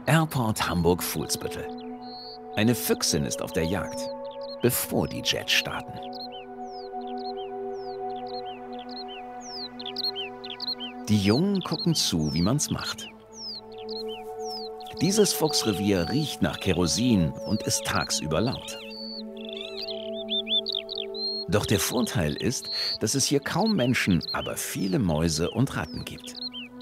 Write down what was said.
Airport Hamburg-Fuhlsbüttel. Eine Füchsin ist auf der Jagd, bevor die Jets starten. Die Jungen gucken zu, wie man's macht. Dieses Fuchsrevier riecht nach Kerosin und ist tagsüber laut. Doch der Vorteil ist, dass es hier kaum Menschen, aber viele Mäuse und Ratten gibt.